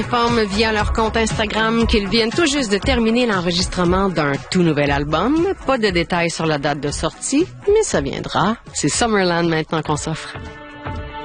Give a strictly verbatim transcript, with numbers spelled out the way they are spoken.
Informent via leur compte Instagram qu'ils viennent tout juste de terminer l'enregistrement d'un tout nouvel album. Pas de détails sur la date de sortie, mais ça viendra. C'est Summerland maintenant qu'on s'offre.